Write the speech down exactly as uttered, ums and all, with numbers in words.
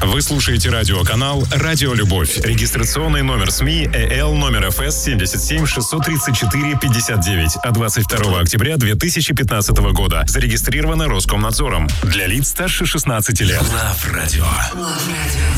Вы слушаете радиоканал «Радио Любовь». Регистрационный номер СМИ ЭЛ номер эф эс семьдесят семь шестьсот тридцать четыре пятьдесят девять от двадцать второго октября две тысячи пятнадцатого года. Зарегистрировано Роскомнадзором. Для лиц старше шестнадцати лет. Love Radio. Love Radio.